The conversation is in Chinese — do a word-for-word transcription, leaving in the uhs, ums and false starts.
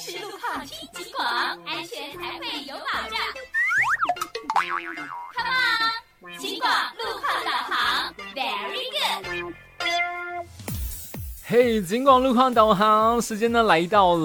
实路况听警广，安全才会有保障。Come on， 警广路况导航 ，Very good。 嘿，警广路况导航时间呢来到了。